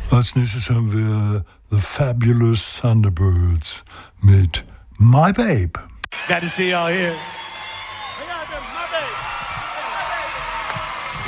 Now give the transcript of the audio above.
Als nächstes haben wir The Fabulous Thunderbirds mit My Babe. Got to see y'all here. My Babe.